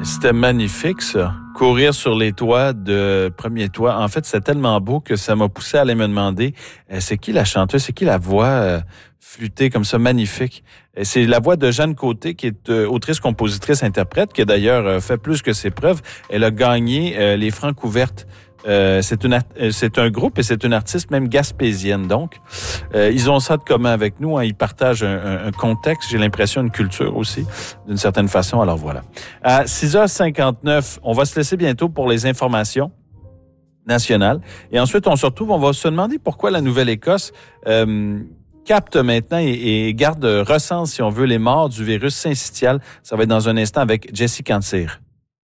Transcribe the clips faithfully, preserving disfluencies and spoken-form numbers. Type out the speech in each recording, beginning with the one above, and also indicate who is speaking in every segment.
Speaker 1: C'était magnifique, ça. Courir sur les toits de premier toit. En fait, c'est tellement beau que ça m'a poussé à aller me demander euh, c'est qui la chanteuse, c'est qui la voix euh, flûtée comme ça, magnifique. Et c'est la voix de Jeanne Côté, qui est euh, autrice, compositrice, interprète, qui a d'ailleurs euh, fait plus que ses preuves. Elle a gagné euh, les Francs couvertes. Euh, c'est une c'est un groupe et c'est une artiste même gaspésienne. Donc, euh, ils ont ça de commun avec nous. Hein, ils partagent un, un, un contexte, j'ai l'impression, une culture aussi, d'une certaine façon. Alors voilà. À six heures cinquante-neuf, on va se laisser bientôt pour les informations nationales. Et ensuite, on se retrouve, on va se demander pourquoi la Nouvelle-Écosse euh, capte maintenant et, et garde, recense, si on veut, les morts du virus syncytial. Ça va être dans un instant avec Jessie Cantir.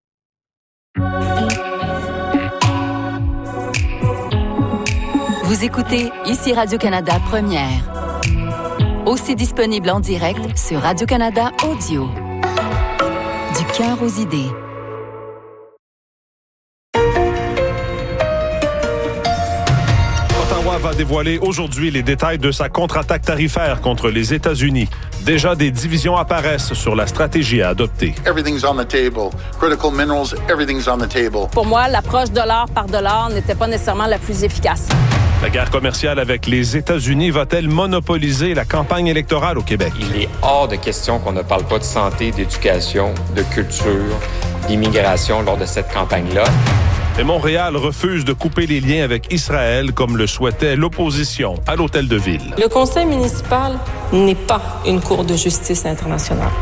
Speaker 2: Vous écoutez ici Radio-Canada Première. Aussi disponible en direct sur Radio-Canada Audio. Du cœur aux idées.
Speaker 3: Ottawa va dévoiler aujourd'hui les détails de sa contre-attaque tarifaire contre les États-Unis. Déjà, des divisions apparaissent sur la stratégie à adopter.
Speaker 4: Everything's on the table. Critical minerals, everything's on the table.
Speaker 5: Pour moi, l'approche dollar par dollar n'était pas nécessairement la plus efficace.
Speaker 3: La guerre commerciale avec les États-Unis va-t-elle monopoliser la campagne électorale au Québec?
Speaker 6: Il est hors de question qu'on ne parle pas de santé, d'éducation, de culture, d'immigration lors de cette campagne-là.
Speaker 3: Et Montréal refuse de couper les liens avec Israël comme le souhaitait l'opposition à l'Hôtel de Ville.
Speaker 7: Le conseil municipal n'est pas une cour de justice internationale.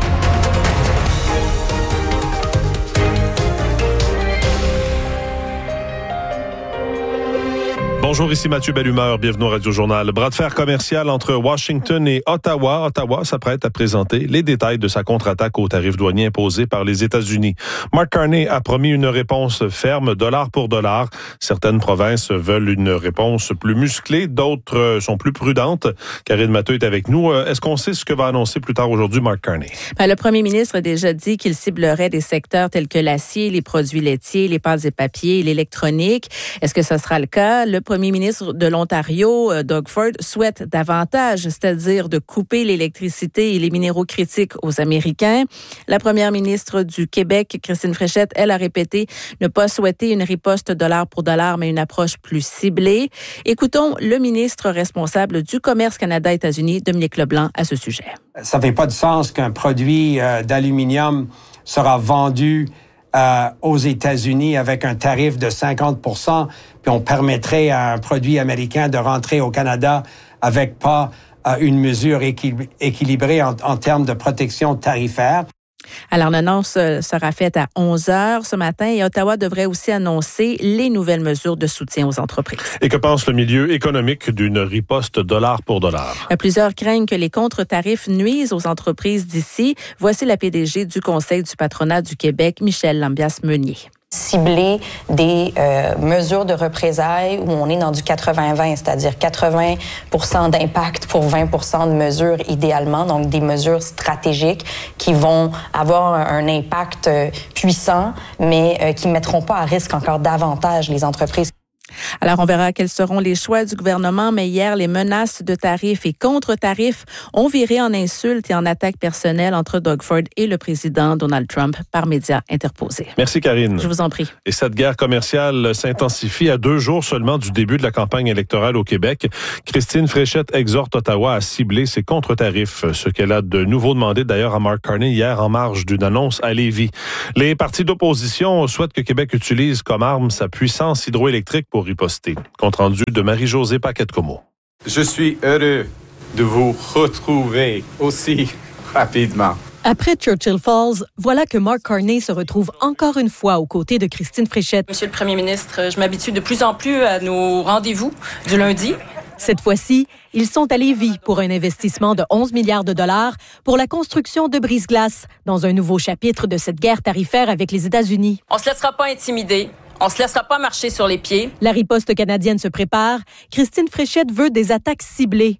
Speaker 3: Bonjour, ici Mathieu Bellumeur, bienvenue au Radio-Journal. Bras de fer commercial entre Washington et Ottawa. Ottawa s'apprête à présenter les détails de sa contre-attaque aux tarifs douaniers imposés par les États-Unis. Mark Carney a promis une réponse ferme, dollar pour dollar. Certaines provinces veulent une réponse plus musclée, d'autres sont plus prudentes. Karine Matteux est avec nous. Est-ce qu'on sait ce que va annoncer plus tard aujourd'hui Mark Carney?
Speaker 8: Ben, le premier ministre a déjà dit qu'il ciblerait des secteurs tels que l'acier, les produits laitiers, les pâtes et papiers, l'électronique. Est-ce que ce sera le cas? Le premier ministre de l'Ontario, Doug Ford, souhaite davantage, c'est-à-dire de couper l'électricité et les minéraux critiques aux Américains. La première ministre du Québec, Christine Fréchette, elle a répété ne pas souhaiter une riposte dollar pour dollar, mais une approche plus ciblée. Écoutons le ministre responsable du commerce Canada-États-Unis, Dominique Leblanc, à ce sujet.
Speaker 9: Ça ne fait pas de sens qu'un produit euh, d'aluminium sera vendu Euh, aux États-Unis avec un tarif de cinquante pour cent, puis on permettrait à un produit américain de rentrer au Canada avec pas euh, une mesure équil- équilibrée en, en termes de protection tarifaire.
Speaker 8: Alors, l'annonce sera faite à onze heures ce matin et Ottawa devrait aussi annoncer les nouvelles mesures de soutien aux entreprises.
Speaker 3: Et que pense le milieu économique d'une riposte dollar pour dollar?
Speaker 8: Plusieurs craignent que les contre-tarifs nuisent aux entreprises d'ici. Voici la P D G du Conseil du patronat du Québec, Michel Lambias-Meunier.
Speaker 10: Cibler des euh, mesures de représailles où on est dans du quatre-vingts vingt, c'est-à-dire quatre-vingts pour cent d'impact pour vingt pour cent de mesures idéalement, donc des mesures stratégiques qui vont avoir un, un impact euh, puissant, mais euh, qui ne mettront pas à risque encore davantage les entreprises.
Speaker 8: Alors, on verra quels seront les choix du gouvernement, mais hier, les menaces de tarifs et contre-tarifs ont viré en insultes et en attaques personnelles entre Doug Ford et le président Donald Trump par médias interposés.
Speaker 3: Merci, Karine.
Speaker 8: Je vous en prie.
Speaker 3: Et cette guerre commerciale s'intensifie à deux jours seulement du début de la campagne électorale au Québec. Christine Fréchette exhorte Ottawa à cibler ses contre-tarifs, ce qu'elle a de nouveau demandé d'ailleurs à Mark Carney hier en marge d'une annonce à Lévis. Les partis d'opposition souhaitent que Québec utilise comme arme sa puissance hydroélectrique pour riposter. Compte rendu de Marie-Josée Paquette-Comeau.
Speaker 11: Je suis heureux de vous retrouver aussi rapidement.
Speaker 12: Après Churchill Falls, voilà que Mark Carney se retrouve encore une fois aux côtés de Christine Fréchette.
Speaker 5: Monsieur le Premier ministre, je m'habitue de plus en plus à nos rendez-vous du lundi.
Speaker 12: Cette fois-ci, ils sont à Lévis pour un investissement de onze milliards de dollars pour la construction de brise-glace dans un nouveau chapitre de cette guerre tarifaire avec les États-Unis.
Speaker 5: On se laissera pas intimider. On se laissera pas marcher sur les pieds.
Speaker 12: La riposte canadienne se prépare. Christine Fréchette veut des attaques ciblées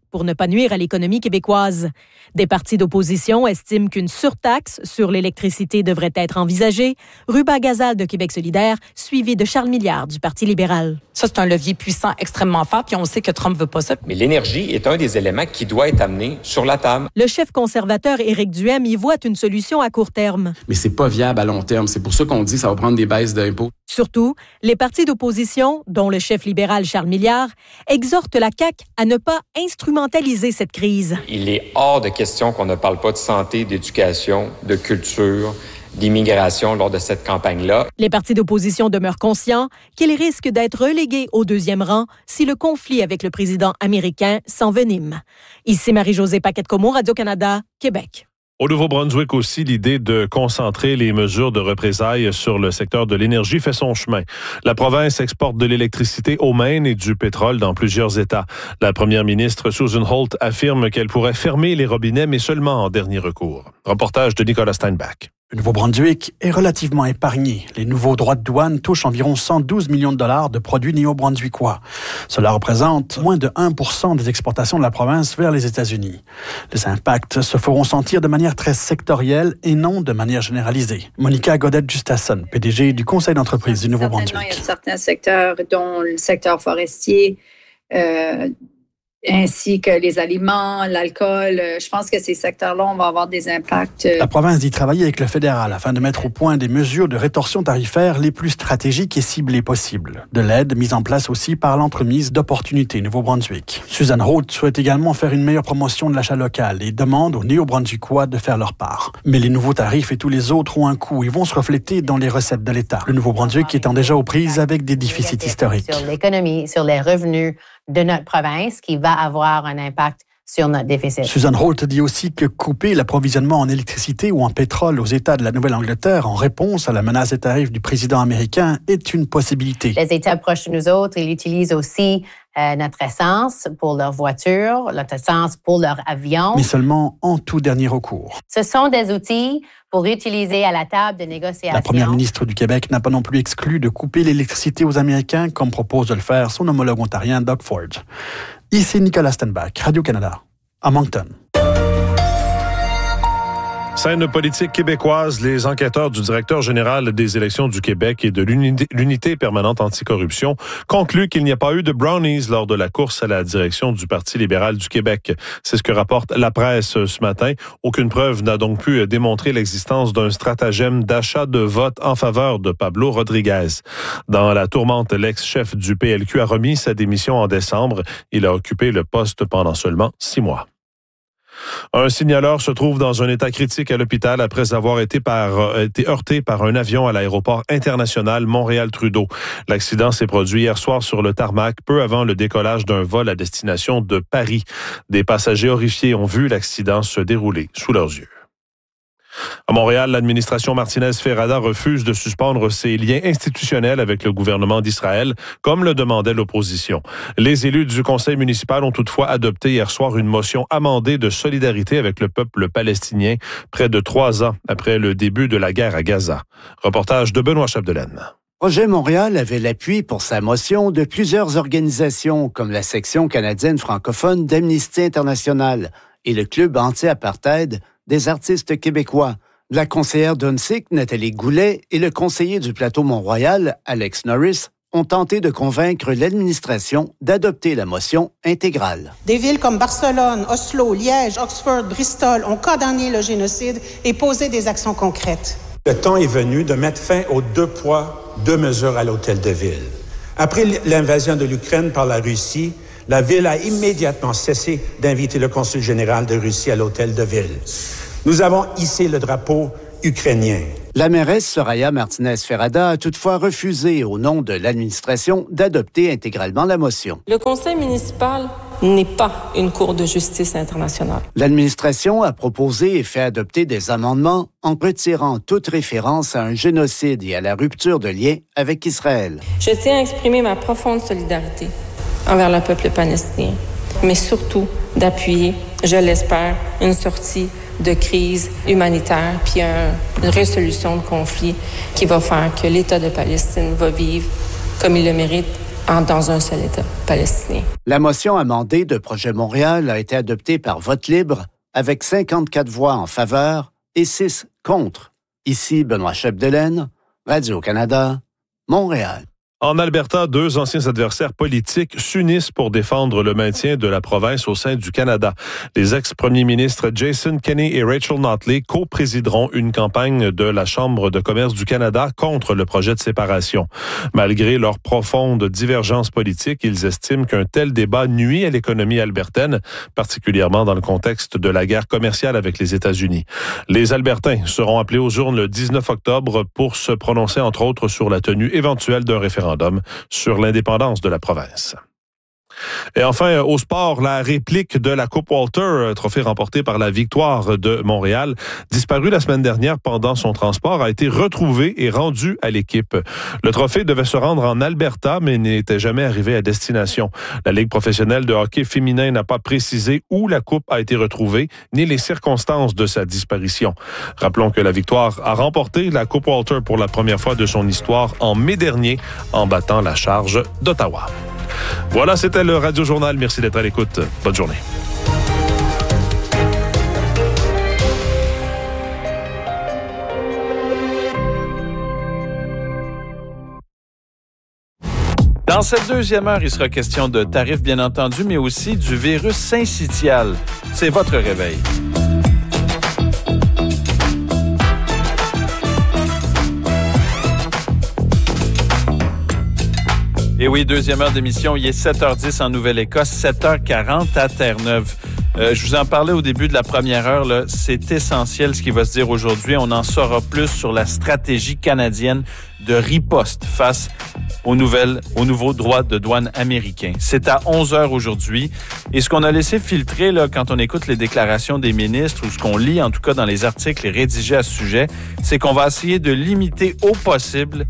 Speaker 12: pour ne pas nuire à l'économie québécoise. Des partis d'opposition estiment qu'une surtaxe sur l'électricité devrait être envisagée. Ruba Gazal de Québec solidaire, suivi de Charles Milliard du Parti libéral.
Speaker 5: Ça, c'est un levier puissant, extrêmement fort, puis on sait que Trump veut pas ça.
Speaker 6: Mais l'énergie est un des éléments qui doit être amené sur la table.
Speaker 12: Le chef conservateur Éric Duhem y voit une solution à court terme.
Speaker 13: Mais c'est pas viable à long terme. C'est pour ça qu'on dit que ça va prendre des baisses d'impôts.
Speaker 12: Surtout, les partis d'opposition, dont le chef libéral Charles Milliard, exhortent la C A Q à ne pas instrumentaliser cette crise.
Speaker 6: Il est hors de question qu'on ne parle pas de santé, d'éducation, de culture, d'immigration lors de cette campagne-là.
Speaker 12: Les partis d'opposition demeurent conscients qu'ils risquent d'être relégués au deuxième rang si le conflit avec le président américain s'envenime. Ici Marie-Josée Paquette-Comeau, Radio-Canada, Québec.
Speaker 3: Au Nouveau-Brunswick aussi, l'idée de concentrer les mesures de représailles sur le secteur de l'énergie fait son chemin. La province exporte de l'électricité au Maine et du pétrole dans plusieurs États. La première ministre Susan Holt affirme qu'elle pourrait fermer les robinets, mais seulement en dernier recours. Reportage de Nicolas Steinbach.
Speaker 14: Le Nouveau-Brunswick est relativement épargné. Les nouveaux droits de douane touchent environ cent douze millions de dollars de produits néo-brunswickois. Cela représente moins de un pour cent des exportations de la province vers les États-Unis. Les impacts se feront sentir de manière très sectorielle et non de manière généralisée. Monica Godette-Justasson, P D G du Conseil d'entreprise du Nouveau-Brunswick.
Speaker 15: Il y a certains secteurs, dont le secteur forestier, euh, ainsi que les aliments, l'alcool. Je pense que ces secteurs-là, on va avoir des impacts.
Speaker 14: La province dit travailler avec le fédéral afin de mettre au point des mesures de rétorsion tarifaire les plus stratégiques et ciblées possibles. De l'aide mise en place aussi par l'entremise d'opportunités Nouveau-Brunswick. Susan Holt souhaite également faire une meilleure promotion de l'achat local et demande aux Néo-Brunswickois de faire leur part. Mais les nouveaux tarifs et tous les autres ont un coût et vont se refléter dans les recettes de l'État. Le Nouveau-Brunswick étant déjà aux prises avec des déficits historiques.
Speaker 16: Sur l'économie, sur les revenus de notre province qui va avoir un impact sur notre déficit.
Speaker 14: Susan Holt dit aussi que couper l'approvisionnement en électricité ou en pétrole aux États de la Nouvelle-Angleterre en réponse à la menace des tarifs du président américain est une possibilité.
Speaker 16: Les États proches de nous autres, ils utilisent aussi euh, notre essence pour leurs voitures, notre essence pour leurs avions.
Speaker 14: Mais seulement en tout dernier recours.
Speaker 16: Ce sont des outils pour utiliser à la table de négociation.
Speaker 14: La première ministre du Québec n'a pas non plus exclu de couper l'électricité aux Américains, comme propose de le faire son homologue ontarien Doug Ford. Ici Nicolas Steinbach, Radio-Canada, à Moncton.
Speaker 3: Scène politique québécoise, les enquêteurs du directeur général des élections du Québec et de l'unité, l'unité permanente anticorruption concluent qu'il n'y a pas eu de brownies lors de la course à la direction du Parti libéral du Québec. C'est ce que rapporte la presse ce matin. Aucune preuve n'a donc pu démontrer l'existence d'un stratagème d'achat de vote en faveur de Pablo Rodriguez. Dans la tourmente, l'ex-chef du P L Q a remis sa démission en décembre. Il a occupé le poste pendant seulement six mois. Un signaleur se trouve dans un état critique à l'hôpital après avoir été, par, été heurté par un avion à l'aéroport international Montréal-Trudeau. L'accident s'est produit hier soir sur le tarmac, peu avant le décollage d'un vol à destination de Paris. Des passagers horrifiés ont vu l'accident se dérouler sous leurs yeux. À Montréal, l'administration Martinez-Ferrada refuse de suspendre ses liens institutionnels avec le gouvernement d'Israël, comme le demandait l'opposition. Les élus du conseil municipal ont toutefois adopté hier soir une motion amendée de solidarité avec le peuple palestinien, près de trois ans après le début de la guerre à Gaza. Reportage de Benoît Chapdelaine.
Speaker 17: Projet Montréal avait l'appui pour sa motion de plusieurs organisations, comme la section canadienne francophone d'Amnesty International et le club anti-apartheid des artistes québécois. La conseillère d'Unsic, Nathalie Goulet, et le conseiller du plateau Mont-Royal, Alex Norris, ont tenté de convaincre l'administration d'adopter la motion intégrale.
Speaker 18: Des villes comme Barcelone, Oslo, Liège, Oxford, Bristol ont condamné le génocide et posé des actions concrètes.
Speaker 19: Le temps est venu de mettre fin aux deux poids, deux mesures à l'hôtel de ville. Après l'invasion de l'Ukraine par la Russie, la ville a immédiatement cessé d'inviter le consul général de Russie à l'hôtel de ville. Nous avons hissé le drapeau ukrainien.
Speaker 17: La mairesse Soraya Martinez-Ferrada a toutefois refusé, au nom de l'administration, d'adopter intégralement la motion.
Speaker 7: Le conseil municipal n'est pas une cour de justice internationale.
Speaker 17: L'administration a proposé et fait adopter des amendements en retirant toute référence à un génocide et à la rupture de liens avec Israël.
Speaker 7: Je tiens à exprimer ma profonde solidarité envers le peuple palestinien, mais surtout d'appuyer, je l'espère, une sortie de crise humanitaire, puis un, une résolution de conflit qui va faire que l'État de Palestine va vivre, comme il le mérite, en, dans un seul État palestinien.
Speaker 17: La motion amendée de Projet Montréal a été adoptée par vote libre avec cinquante-quatre voix en faveur et six contre. Ici Benoît Chapdelaine, Radio-Canada, Montréal.
Speaker 3: En Alberta, deux anciens adversaires politiques s'unissent pour défendre le maintien de la province au sein du Canada. Les ex-premiers ministres Jason Kenney et Rachel Notley co-présideront une campagne de la Chambre de commerce du Canada contre le projet de séparation. Malgré leurs profondes divergences politiques, ils estiment qu'un tel débat nuit à l'économie albertaine, particulièrement dans le contexte de la guerre commerciale avec les États-Unis. Les Albertains seront appelés aux urnes le dix-neuf octobre pour se prononcer, entre autres, sur la tenue éventuelle d'un référendum sur l'indépendance de la province. Et enfin, au sport, la réplique de la Coupe Walter, trophée remporté par la Victoire de Montréal, disparu la semaine dernière pendant son transport, a été retrouvé et rendu à l'équipe. Le trophée devait se rendre en Alberta, mais n'était jamais arrivé à destination. La Ligue professionnelle de hockey féminin n'a pas précisé où la coupe a été retrouvée, ni les circonstances de sa disparition. Rappelons que la Victoire a remporté la Coupe Walter pour la première fois de son histoire en mai dernier, en battant la Charge d'Ottawa. Voilà, c'était le Radio Journal. Merci d'être à l'écoute. Bonne journée.
Speaker 1: Dans cette deuxième heure, il sera question de tarifs, bien entendu, mais aussi du virus syncytial. C'est votre réveil. Et oui, deuxième heure d'émission, il est sept heures dix en Nouvelle-Écosse, sept heures quarante à Terre-Neuve. Euh, je vous en parlais au début de la première heure, là, c'est essentiel ce qui va se dire aujourd'hui. On en saura plus sur la stratégie canadienne de riposte face aux nouvelles, aux nouveaux droits de douane américains. C'est à onze heures aujourd'hui. Et ce qu'on a laissé filtrer là, quand on écoute les déclarations des ministres ou ce qu'on lit, en tout cas dans les articles rédigés à ce sujet, c'est qu'on va essayer de limiter au possible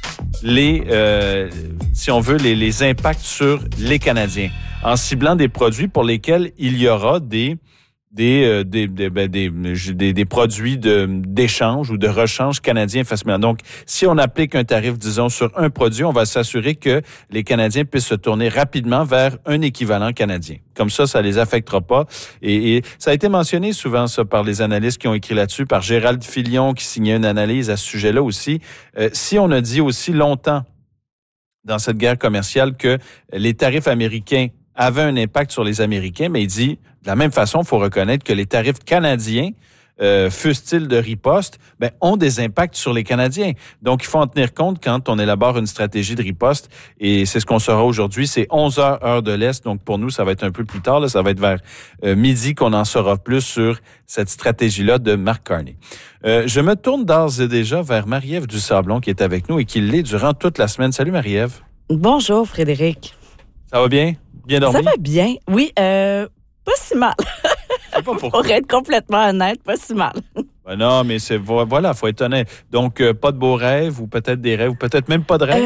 Speaker 1: les, euh, si on veut, les, les impacts sur les Canadiens, en ciblant des produits pour lesquels il y aura des des euh, des, des, ben, des, des des produits de d'échange ou de rechange canadiens facilement. Donc, si on applique un tarif, disons, sur un produit, on va s'assurer que les Canadiens puissent se tourner rapidement vers un équivalent canadien. Comme ça, ça les affectera pas. Et, et ça a été mentionné souvent, ça, par les analystes qui ont écrit là-dessus, par Gérald Filion, qui signait une analyse à ce sujet-là aussi. Euh, si on a dit aussi longtemps dans cette guerre commerciale que les tarifs américains avaient un impact sur les Américains, mais il dit, de la même façon, il faut reconnaître que les tarifs canadiens, euh, fussent-ils de riposte, ben, ont des impacts sur les Canadiens. Donc, il faut en tenir compte quand on élabore une stratégie de riposte. Et c'est ce qu'on saura aujourd'hui. C'est onze heures, heure de l'Est. Donc, pour nous, ça va être un peu plus tard. Là. Ça va être vers euh, midi qu'on en saura plus sur cette stratégie-là de Mark Carney. Euh, je me tourne d'ores et déjà vers Marie-Ève Dusablon qui est avec nous et qui l'est durant toute la semaine. Salut, Marie-Ève.
Speaker 20: Bonjour, Frédéric.
Speaker 1: Ça va bien? Bien dormi?
Speaker 20: Ça va bien. Oui, euh, pas si mal.
Speaker 1: Je sais pas pourquoi.
Speaker 20: Pour être complètement honnête, pas si mal.
Speaker 1: Ben non, mais c'est voilà, faut être honnête. Donc, euh, pas de beaux rêves ou peut-être des rêves ou peut-être même pas de rêves?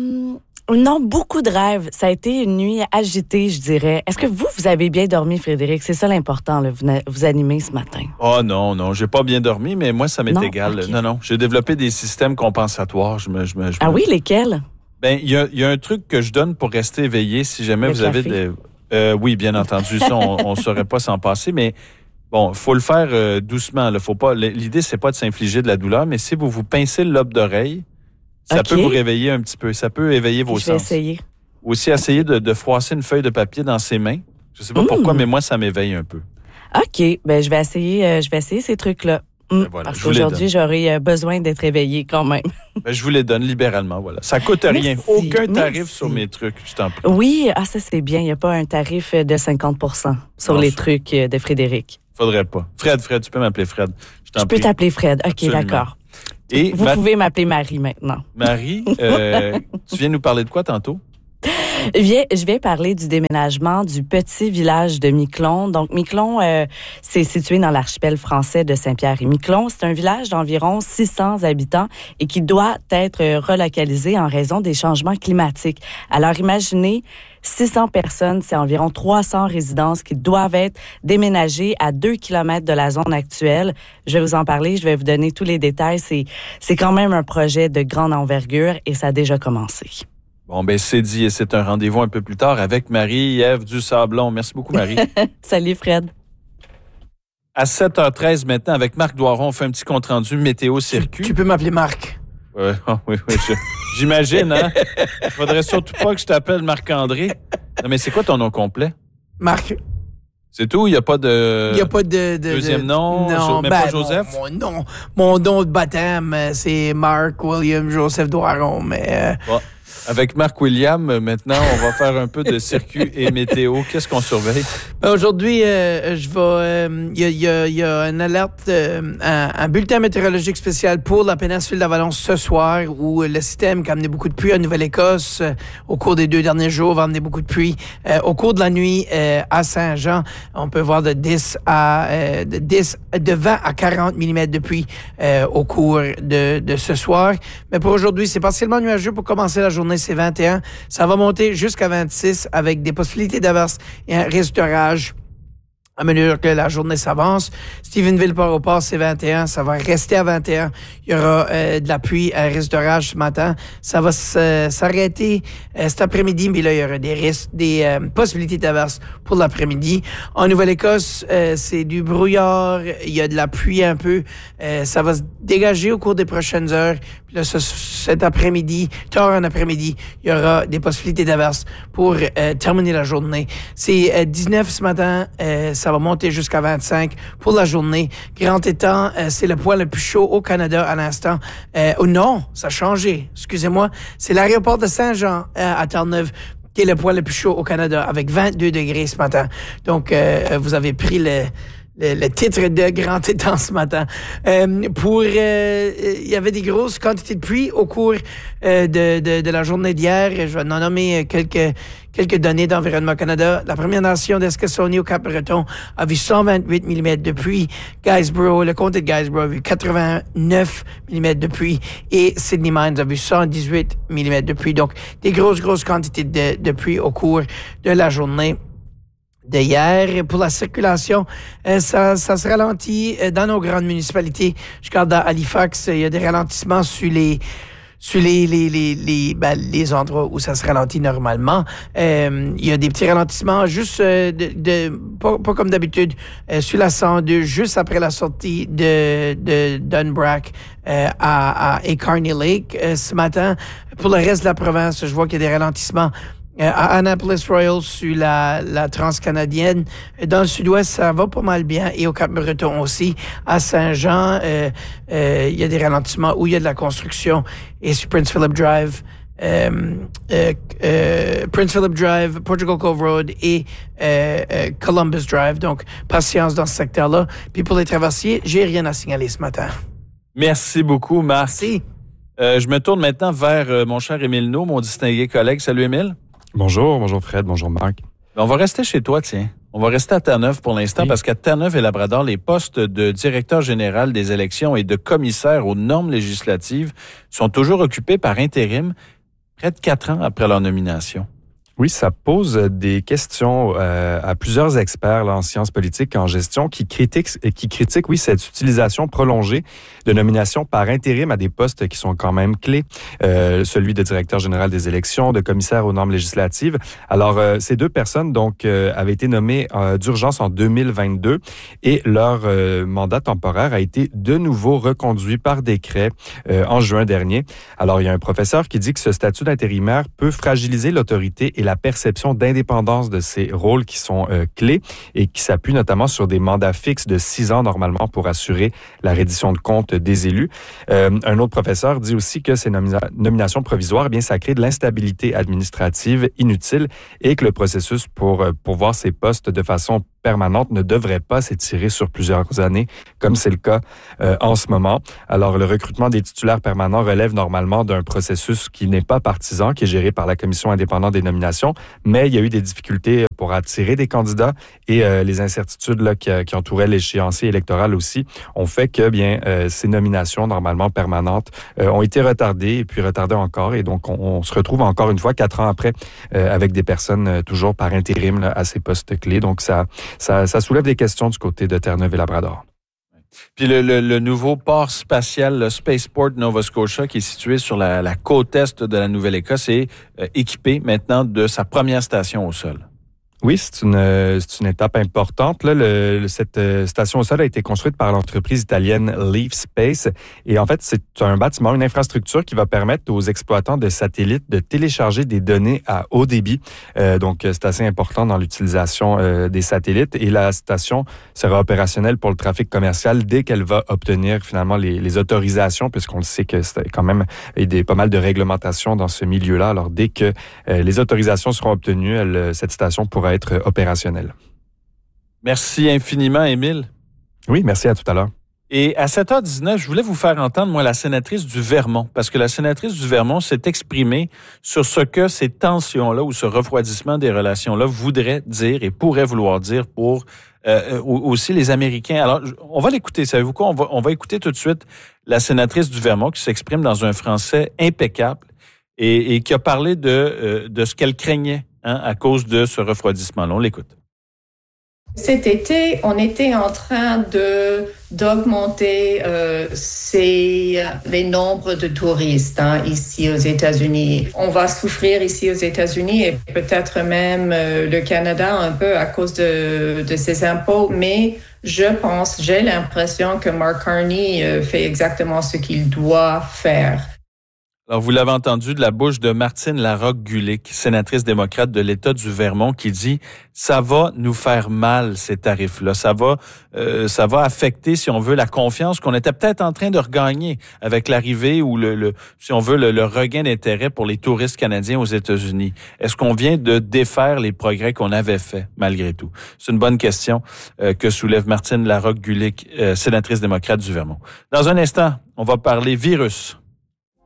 Speaker 20: Euh, non, beaucoup de rêves. Ça a été une nuit agitée, je dirais. Est-ce que vous, vous avez bien dormi, Frédéric? C'est ça l'important, là, vous, vous animez ce matin.
Speaker 1: Oh non, non, j'ai pas bien dormi, mais moi, ça m'est
Speaker 20: non?
Speaker 1: égal.
Speaker 20: Okay.
Speaker 1: Non, non, j'ai développé des systèmes compensatoires. Je me, je me, je
Speaker 20: ah
Speaker 1: me...
Speaker 20: oui, lesquels?
Speaker 1: Ben, il y a, y a un truc que je donne pour rester éveillé si jamais
Speaker 20: Le
Speaker 1: vous
Speaker 20: café.
Speaker 1: avez des... Euh, oui, bien entendu, ça, on ne saurait pas s'en passer, mais bon, il faut le faire euh, doucement. Là. Faut pas, l'idée, c'est pas de s'infliger de la douleur, mais si vous vous pincez le lobe d'oreille, ça
Speaker 20: okay.
Speaker 1: peut vous réveiller un petit peu. Ça peut éveiller vos
Speaker 20: je
Speaker 1: sens.
Speaker 20: vais essayer.
Speaker 1: Aussi, essayer de, de froisser une feuille de papier dans ses mains. Je sais pas mmh. pourquoi, mais moi, ça m'éveille un peu.
Speaker 20: OK. Ben, je vais essayer, euh, je vais essayer ces trucs-là. Mmh,
Speaker 1: voilà,
Speaker 20: parce qu'aujourd'hui, j'aurai besoin d'être éveillée quand même.
Speaker 1: Ben, je vous les donne libéralement, voilà. Ça coûte rien.
Speaker 20: Merci,
Speaker 1: Aucun tarif
Speaker 20: merci.
Speaker 1: sur mes trucs, je t'en prie.
Speaker 20: Oui, ah, ça c'est bien. Il n'y a pas un tarif de cinquante pour cent sur non, les je... trucs de Frédéric.
Speaker 1: Faudrait pas. Fred, Fred, tu peux m'appeler Fred. Je, t'en
Speaker 20: je peux
Speaker 1: prie.
Speaker 20: t'appeler Fred. OK,
Speaker 1: Absolument.
Speaker 20: d'accord.
Speaker 1: Et
Speaker 20: Vous
Speaker 1: ma...
Speaker 20: pouvez m'appeler Marie maintenant.
Speaker 1: Marie, euh, tu viens nous parler de quoi tantôt?
Speaker 20: Je viens, je vais parler du déménagement du petit village de Miquelon. Donc, Miquelon, euh, c'est situé dans l'archipel français de Saint-Pierre-et-Miquelon. C'est un village d'environ six cents habitants et qui doit être relocalisé en raison des changements climatiques. Alors, imaginez, six cents personnes, c'est environ trois cents résidences qui doivent être déménagées à deux kilomètres de la zone actuelle. Je vais vous en parler, je vais vous donner tous les détails. C'est, c'est quand même un projet de grande envergure et ça a déjà commencé.
Speaker 1: Bon, ben c'est dit et c'est un rendez-vous un peu plus tard avec Marie-Ève Dusablon. Merci beaucoup, Marie.
Speaker 20: Salut, Fred.
Speaker 1: À sept heures treize maintenant, avec Marc Doiron, on fait un petit compte-rendu météo-circuit.
Speaker 21: Tu, tu peux m'appeler Marc.
Speaker 1: Ouais, oh, oui, oui, je, j'imagine, hein? Il faudrait surtout pas que je t'appelle Marc-André. Non, mais c'est quoi ton nom complet?
Speaker 21: Marc.
Speaker 1: C'est tout? Il n'y a pas de...
Speaker 21: Il n'y a pas de... de
Speaker 1: deuxième
Speaker 21: de,
Speaker 1: nom?
Speaker 21: Non,
Speaker 1: même
Speaker 21: ben,
Speaker 1: pas Joseph?
Speaker 21: Mon, mon nom, mon nom de baptême, c'est Marc William Joseph Doiron, mais... Euh,
Speaker 1: bon. Avec Marc William, maintenant, on va faire un peu de circuit et météo. Qu'est-ce qu'on surveille?
Speaker 21: Ben aujourd'hui, euh, je vais. Il euh, y, a, y, y a une alerte, euh, un, un bulletin météorologique spécial pour la péninsule d'Avalon ce soir, où le système qui a amené beaucoup de pluie à Nouvelle-Écosse euh, au cours des deux derniers jours va amener beaucoup de pluie. Euh, au cours de la nuit euh, à Saint-Jean, on peut voir de dix à euh, de dix, de vingt à quarante millimètres de pluie euh, au cours de, de ce soir. Mais pour aujourd'hui, c'est partiellement nuageux pour commencer la journée. C'est vingt et un. Ça va monter jusqu'à vingt-six avec des possibilités d'averse et un risque d'orage à mesure que la journée s'avance. Stephenville-Port-au-Port, c'est vingt et un. Ça va rester à vingt et un. Il y aura euh, de la pluie, un risque d'orage ce matin. Ça va s'arrêter euh, cet après-midi, mais là, il y aura des risques, des euh, possibilités d'averse pour l'après-midi. En Nouvelle-Écosse, euh, c'est du brouillard. Il y a de la pluie un peu. Euh, ça va se dégager au cours des prochaines heures. Puis là, ce, cet après-midi, tard en après-midi, il y aura des possibilités d'averse pour euh, terminer la journée. C'est euh, dix-neuf ce matin. Euh, Ça va monter jusqu'à vingt-cinq pour la journée. Grand Étang, euh, c'est le point le plus chaud au Canada à l'instant. Euh, oh non, ça a changé. Excusez-moi. C'est l'aéroport de Saint-Jean euh, à Terre-Neuve qui est le point le plus chaud au Canada avec vingt-deux degrés ce matin. Donc, euh, vous avez pris le... Le, le titre de Grand Étang ce matin. Euh, pour, euh, il y avait des grosses quantités de pluie au cours euh, de, de, de la journée d'hier. Je vais en nommer quelques, quelques données d'Environnement Canada. La Première Nation d'Escassonie au Cap-Breton a vu cent vingt-huit millimètres de pluie. Guysborough, le comté de Guysborough a vu quatre-vingt-neuf millimètres de pluie. Et Sydney Mines a vu cent dix-huit millimètres de pluie. Donc, des grosses, grosses quantités de, de pluie au cours de la journée de hier. Pour la circulation, euh, ça, ça se ralentit euh, dans nos grandes municipalités. Je regarde à Halifax, il y a des ralentissements sur les sur les les les les, ben, les endroits où ça se ralentit normalement. Euh, il y a des petits ralentissements juste euh, de, de pas, pas comme d'habitude euh, sur la cent deux juste après la sortie de de Dunbrack euh, à à Carney Lake euh, ce matin. Pour le reste de la province, je vois qu'il y a des ralentissements Euh, à Annapolis Royal, sur la, la transcanadienne. Dans le sud-ouest, ça va pas mal bien. Et au Cap-Breton aussi. À Saint-Jean, euh, euh, il y a des ralentissements où il y a de la construction. Et sur Prince Philip Drive, euh, euh, euh, Prince Philip Drive, Portugal Cove Road et euh, euh, Columbus Drive. Donc, patience dans ce secteur-là. Puis pour les traversiers, j'ai rien à signaler ce matin.
Speaker 1: Merci beaucoup, Marc.
Speaker 21: Merci.
Speaker 1: Euh, je me tourne maintenant vers euh, mon cher Émile Naud, mon distingué collègue. Salut, Émile.
Speaker 22: Bonjour, bonjour Fred, bonjour Marc.
Speaker 1: On va rester chez toi, tiens. On va rester à Terre-Neuve pour l'instant oui. parce qu'à Terre-Neuve et Labrador, les postes de directeur général des élections et de commissaire aux normes législatives sont toujours occupés par intérim, près de quatre ans après leur nomination.
Speaker 22: Oui, ça pose des questions euh, à plusieurs experts là, en sciences politiques et en gestion qui critiquent, qui critiquent, oui, cette utilisation prolongée de nomination par intérim à des postes qui sont quand même clés, euh, celui de directeur général des élections, de commissaire aux normes législatives. Alors, euh, ces deux personnes donc euh, avaient été nommées euh, d'urgence en deux mille vingt-deux et leur euh, mandat temporaire a été de nouveau reconduit par décret euh, en juin dernier. Alors, il y a un professeur qui dit que ce statut d'intérimaire peut fragiliser l'autorité et la perception d'indépendance de ces rôles qui sont euh, clés et qui s'appuient notamment sur des mandats fixes de six ans normalement pour assurer la reddition de comptes des élus. Euh, un autre professeur dit aussi que ces nomina- nominations provisoires, eh bien, ça crée de l'instabilité administrative inutile et que le processus pour pourvoir ces postes de façon permanente ne devrait pas s'étirer sur plusieurs années, comme c'est le cas euh, en ce moment. Alors, le recrutement des titulaires permanents relève normalement d'un processus qui n'est pas partisan, qui est géré par la Commission indépendante des nominations, mais il y a eu des difficultés pour attirer des candidats et euh, les incertitudes là, qui, qui entouraient l'échéancier électoral aussi ont fait que bien euh, ces nominations normalement permanentes euh, ont été retardées et puis retardées encore. Et donc, on, on se retrouve encore une fois quatre ans après euh, avec des personnes euh, toujours par intérim là, à ces postes clés. Donc, ça Ça, ça soulève des questions du côté de Terre-Neuve et Labrador.
Speaker 1: Puis le, le, le nouveau port spatial, le Spaceport Nova Scotia, qui est situé sur la, la côte est de la Nouvelle-Écosse, est euh, équipé maintenant de sa première station au sol.
Speaker 22: Oui, c'est une, c'est une étape importante. Là, le, cette station au sol a été construite par l'entreprise italienne Leaf Space. Et en fait, c'est un bâtiment, une infrastructure qui va permettre aux exploitants de satellites de télécharger des données à haut débit. Euh, donc, c'est assez important dans l'utilisation euh, des satellites. Et la station sera opérationnelle pour le trafic commercial dès qu'elle va obtenir finalement les, les autorisations, puisqu'on le sait que c'est quand même il y a des, pas mal de réglementations dans ce milieu-là. Alors, dès que euh, les autorisations seront obtenues, elle, cette station pourra être opérationnel.
Speaker 1: Merci infiniment, Émile.
Speaker 22: Oui, merci, à tout à l'heure.
Speaker 1: Et à sept heures dix-neuf, je voulais vous faire entendre, moi, la sénatrice du Vermont, parce que la sénatrice du Vermont s'est exprimée sur ce que ces tensions-là ou ce refroidissement des relations-là voudraient dire et pourraient vouloir dire pour euh, aussi les Américains. Alors, on va l'écouter. Savez-vous quoi? On va, on va écouter tout de suite la sénatrice du Vermont qui s'exprime dans un français impeccable et, et qui a parlé de, euh, de ce qu'elle craignait Hein, à cause de ce refroidissement-là. On l'écoute.
Speaker 2: Cet été, on était en train de d'augmenter euh, ces, les nombres de touristes hein, ici aux États-Unis. On va souffrir ici aux États-Unis et peut-être même euh, le Canada un peu à cause de, de ces impôts, mais je pense, j'ai l'impression que Mark Carney euh, fait exactement ce qu'il doit faire.
Speaker 1: Alors, vous l'avez entendu de la bouche de Martine Larocque-Gulick, sénatrice démocrate de l'État du Vermont, qui dit « ça va nous faire mal, ces tarifs-là. Ça va euh, ça va affecter, si on veut, la confiance qu'on était peut-être en train de regagner avec l'arrivée ou, le, le si on veut, le, le regain d'intérêt pour les touristes canadiens aux États-Unis. Est-ce qu'on vient de défaire les progrès qu'on avait faits, malgré tout? » C'est une bonne question euh, que soulève Martine Larocque-Gulick, euh, sénatrice démocrate du Vermont. Dans un instant, on va parler virus.